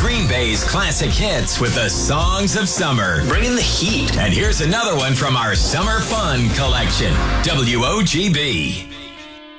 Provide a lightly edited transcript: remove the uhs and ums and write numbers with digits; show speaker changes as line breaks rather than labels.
Green Bay's classic hits with the songs of summer.
Bring in the heat.
And here's another one from our Summer Fun collection. WOGB.